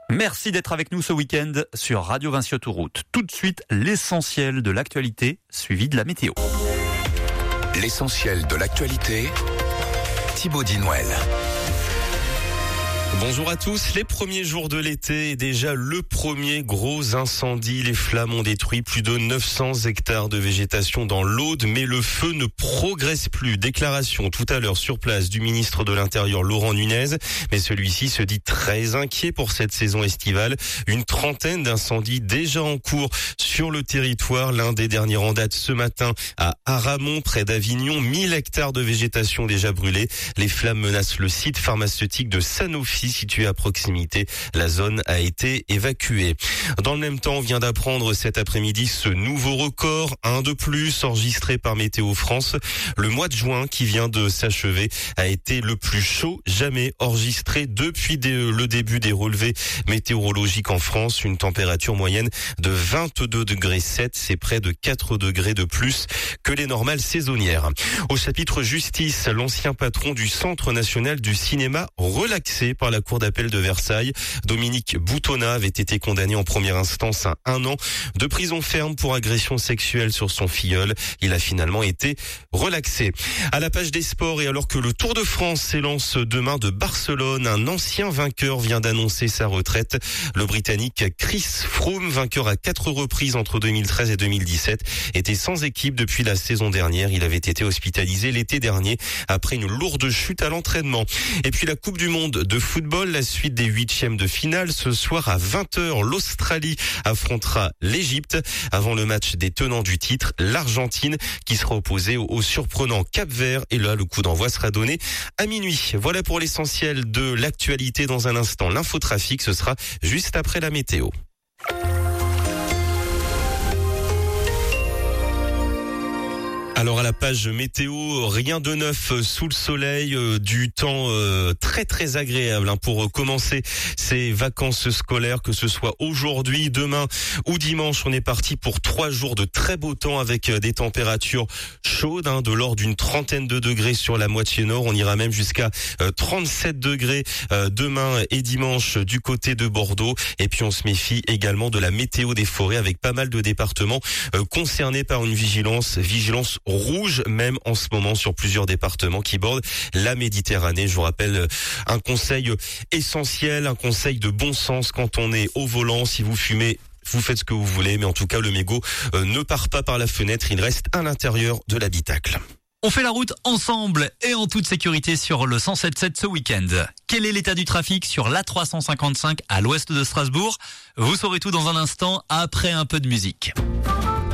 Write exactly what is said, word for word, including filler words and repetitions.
Merci d'être avec nous ce week-end sur Radio Vinci Autoroute. Tout de suite, l'essentiel de l'actualité, suivi de la météo. L'essentiel de l'actualité, Thibaut Dinouel. Bonjour à tous. Les premiers jours de l'été et déjà le premier gros incendie. Les flammes ont détruit plus de neuf cents hectares de végétation dans l'Aude, mais le feu ne progresse plus. Déclaration tout à l'heure sur place du ministre de l'Intérieur Laurent Nunez, mais celui-ci se dit très inquiet pour cette saison estivale. Une trentaine d'incendies déjà en cours sur le territoire. L'un des derniers en date ce matin à Aramon, près d'Avignon. mille hectares de végétation déjà brûlés. Les flammes menacent le site pharmaceutique de Sanofi situé à proximité. La zone a été évacuée. Dans le même temps, on vient d'apprendre cet après-midi ce nouveau record, un de plus enregistré par Météo France. Le mois de juin qui vient de s'achever a été le plus chaud jamais enregistré depuis le début des relevés météorologiques en France. Une température moyenne de vingt-deux degrés sept, c'est près de quatre degrés de plus que les normales saisonnières. Au chapitre justice, l'ancien patron du Centre national du cinéma relaxé par la cour d'appel de Versailles. Dominique Boutonnat avait été condamné en première instance à un an de prison ferme pour agression sexuelle sur son filleul. Il a finalement été relaxé. À la page des sports, et alors que le Tour de France s'élance demain de Barcelone, un ancien vainqueur vient d'annoncer sa retraite. Le Britannique Chris Froome, vainqueur à quatre reprises entre deux mille treize et deux mille dix-sept, était sans équipe depuis la saison dernière. Il avait été hospitalisé l'été dernier après une lourde chute à l'entraînement. Et puis la Coupe du Monde de football, la suite des huitièmes de finale. Ce soir à vingt heures, l'Australie affrontera l'Égypte avant le match des tenants du titre, l'Argentine, qui sera opposée au, au surprenant Cap-Vert. Et là, le coup d'envoi sera donné à minuit. Voilà pour l'essentiel de l'actualité. Dans un instant, l'infotrafic, ce sera juste après la météo. Alors à la page météo, rien de neuf sous le soleil, euh, du temps euh, très très agréable hein, pour commencer ces vacances scolaires, que ce soit aujourd'hui, demain ou dimanche. On est parti pour trois jours de très beau temps avec euh, des températures chaudes, hein, de l'ordre d'une trentaine de degrés sur la moitié nord. On ira même jusqu'à euh, trente-sept degrés euh, demain et dimanche du côté de Bordeaux. Et puis on se méfie également de la météo des forêts avec pas mal de départements euh, concernés par une vigilance, vigilance rouge même en ce moment sur plusieurs départements qui bordent la Méditerranée. Je vous rappelle un conseil essentiel, un conseil de bon sens quand on est au volant. Si vous fumez, vous faites ce que vous voulez, mais en tout cas le mégot euh, ne part pas par la fenêtre, il reste à l'intérieur de l'habitacle. On fait la route ensemble et en toute sécurité sur le cent sept sept ce week-end. Quel est l'état du trafic sur l'A trois cent cinquante-cinq à l'ouest de Strasbourg? Vous saurez tout dans un instant après un peu de musique.